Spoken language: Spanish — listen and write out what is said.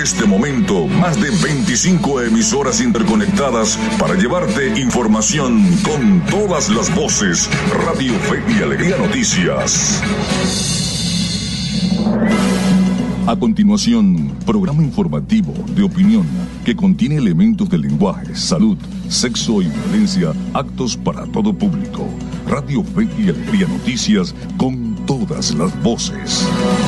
este momento, más de 25 emisoras interconectadas para llevarte información con todas las voces. Radio Fe y Alegría Noticias. A continuación, programa informativo de opinión que contiene elementos de lenguaje, salud, sexo y violencia, aptos para todo público. Radio Fe y Alegría Noticias con todas las voces.